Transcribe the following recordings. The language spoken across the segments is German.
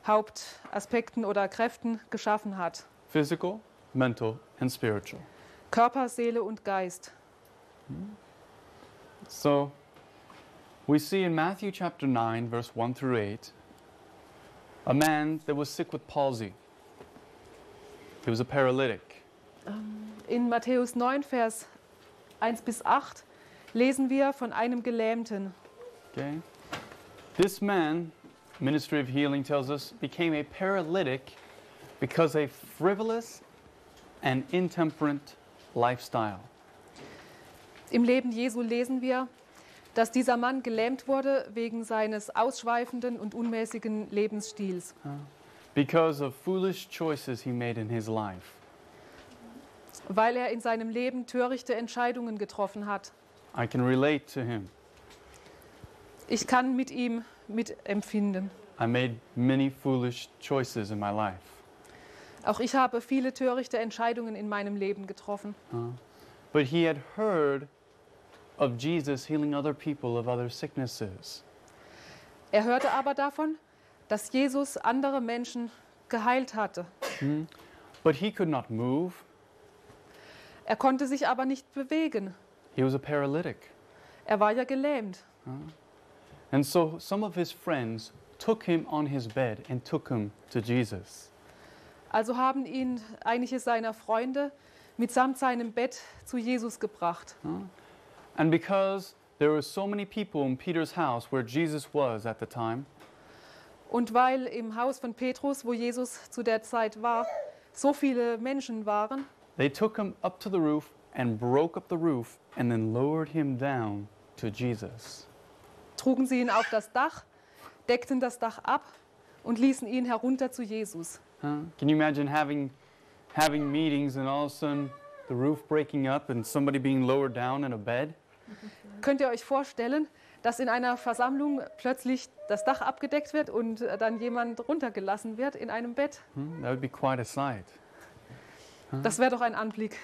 Hauptaspekten oder Kräften geschaffen hat. Physical, mental, and spiritual. Körper, Seele und Geist. So, we see in Matthew chapter 9, verse 1 through 8, a man that was sick with palsy. He was a paralytic. In Matthäus 9, Vers 1 bis 8 lesen wir von einem Gelähmten. Okay? This man, Ministry of Healing tells us, became a paralytic because a frivolous and intemperate lifestyle. Im Leben Jesu lesen wir, dass dieser Mann gelähmt wurde wegen seines ausschweifenden und unmäßigen Lebensstils. Because of foolish choices he made in his life. Weil er in seinem Leben törichte Entscheidungen getroffen hat. I can relate to him. Ich kann mit ihm mitempfinden. I made many foolish choices in my life. Auch ich habe viele törichte Entscheidungen in meinem Leben getroffen. But he had heard of Jesus healing other people of other sicknesses. Er hörte aber davon, dass Jesus andere Menschen geheilt hatte. But he could not move. Er konnte sich aber nicht bewegen. He was a paralytic. Er war ja gelähmt. And so some of his friends took him on his bed and took him to Jesus. Also haben ihn einige seiner Freunde mitsamt seinem Bett zu Jesus gebracht. And because there were so many people in Peter's house where Jesus was at the time, Und weil im Haus von Petrus, wo Jesus zu der Zeit war, so viele Menschen waren, they took him up to the roof and broke up the roof and then lowered him down to Jesus. trugen sie ihn auf das Dach, deckten das Dach ab und ließen ihn herunter zu Jesus. Can you imagine having meetings and all of a sudden the roof breaking up and somebody being lowered down in a bed? Könnt ihr euch vorstellen, dass in einer Versammlung plötzlich das Dach abgedeckt wird und dann jemand runtergelassen wird in einem Bett? That would be quite a sight. Das wäre doch ein Anblick.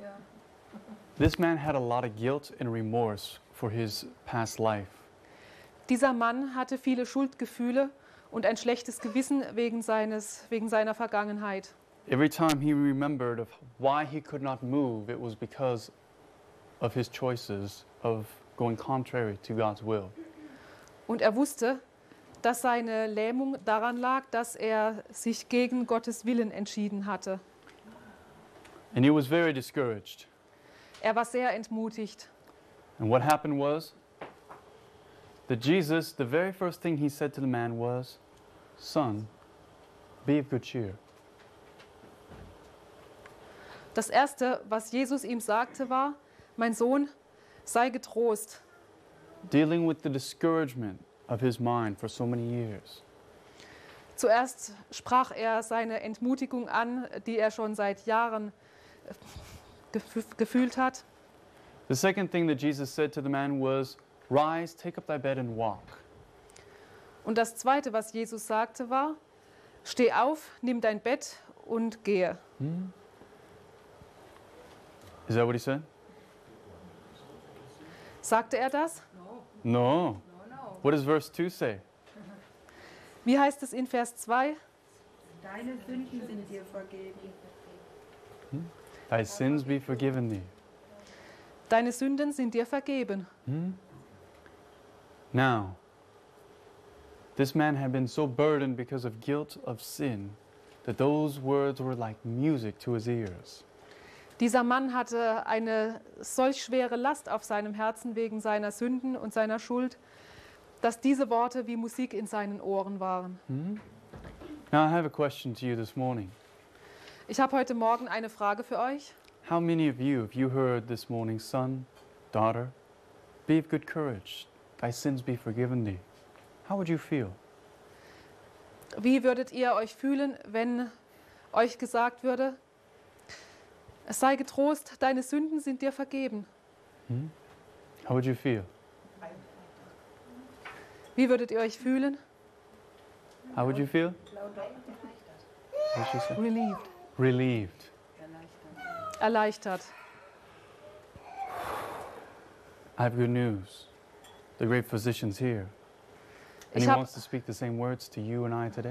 This man had a lot of guilt and remorse for his past life. Dieser Mann hatte viele Schuldgefühle und ein schlechtes Gewissen wegen seiner Vergangenheit. Every time he remembered of why he could not move, it was because of his choices of going contrary to God's will. Und er wusste, dass seine Lähmung daran lag, dass er sich gegen Gottes Willen entschieden hatte. And he was very discouraged. Er war sehr entmutigt. And what happened was that Jesus, the very first thing he said to the man was, "Son, be of good cheer." Das Erste, was Jesus ihm sagte, war: Mein Sohn, sei getrost. Dealing with the discouragement of his mind for so many years. Zuerst sprach er seine Entmutigung an, die er schon seit Jahren gefühlt hat. The second thing that Jesus said to the man was, "Rise, take up thy bed and walk." Und das Zweite, was Jesus sagte, war: Steh auf, nimm dein Bett und gehe. Is that what he said? Sagte er das? No. What does verse 2 say? Wie heißt es in Vers 2? Deine Sünden sind dir vergeben. Thy sins be forgiven thee. Deine Sünden sind dir vergeben. Now, this man had been so burdened because of guilt of sin that those words were like music to his ears. Dieser Mann hatte eine solch schwere Last auf seinem Herzen wegen seiner Sünden und seiner Schuld, dass diese Worte wie Musik in seinen Ohren waren. Now I have a question to you this morning. Ich habe heute Morgen eine Frage für euch. How many of you, if you heard this morning, son, daughter, be of good courage, thy sins be forgiven thee, how would you feel? Wie würdet ihr euch fühlen, wenn euch gesagt würde: Es sei getrost, deine Sünden sind dir vergeben? How would you feel? Wie würdet ihr euch fühlen? How would you feel? What did she say? Relieved. Relieved. Erleichtert. I have good news. The great physician's here. And Ich he hab- wants to speak the same words to you and I today.